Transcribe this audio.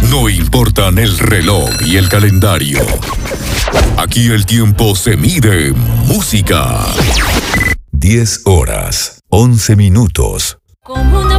No importan el reloj y el calendario. Aquí el tiempo se mide en música. 10 horas, 11 minutos. Como una